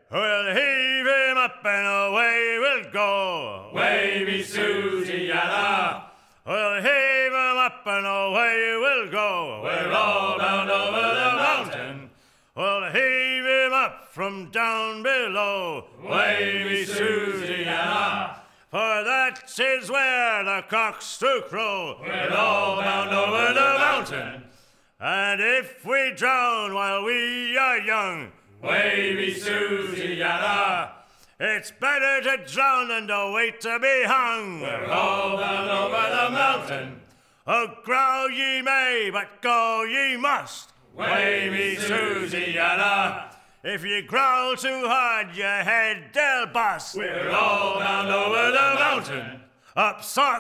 We'll heave him up and away we'll go. Wavy Susiana. We'll heave him up and away we'll go. We're all bound over the mountain. We'll heave him up from down below. Wavy Susiana. For that is where the cocks do crow. We're all bound over the mountain. And if we drown while we are young, Wavy Susiana. it's better to drown than to wait to be hung. We're all bound over the mountain. Oh, growl ye may, but go ye must. Wavy Susiana. If you growl too hard, your head they'll bust. We're all bound over the mountain. Up sock